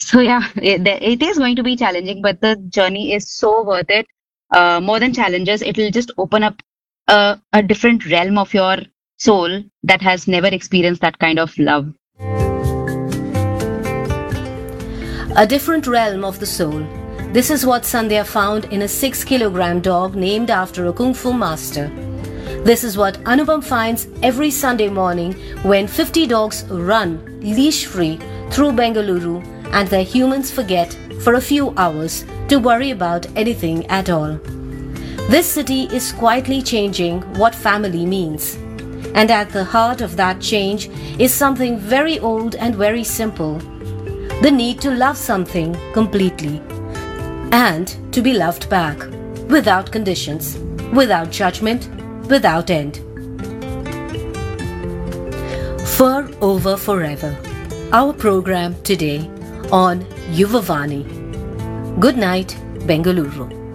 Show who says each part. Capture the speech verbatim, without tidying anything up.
Speaker 1: So yeah, it, it is going to be challenging, but the journey is so worth it. Uh, more than challenges, it will just open up a, a different realm of your soul that has never experienced that kind of love.
Speaker 2: A different realm of the soul. This is what Sandhya found in a six kilogram dog named after a Kung Fu master. This is what Anupam finds every Sunday morning when fifty dogs run leash-free through Bengaluru and their humans forget for a few hours to worry about anything at all. This city is quietly changing what family means. And at the heart of that change is something very old and very simple. The need to love something completely and to be loved back, without conditions, without judgment, without end. Fur Over Forever, our program today on Yuvavani. Good night, Bengaluru.